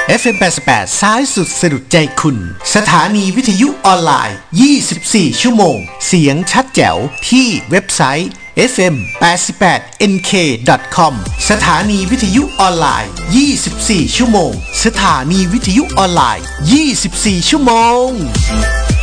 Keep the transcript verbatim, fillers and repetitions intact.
เอฟ เอ็ม แปดสิบแปดซ้ายสุดสะดุดใจคุณสถานีวิทยุออนไลน์ยี่สิบสี่ชั่วโมงเสียงชัดแจ๋วที่เว็บไซต์ เอฟ เอ็ม แปดสิบแปด เอ็น เค ดอท คอม สถานีวิทยุออนไลน์ยี่สิบสี่ชั่วโมงสถานีวิทยุออนไลน์ยี่สิบสี่ชั่วโมง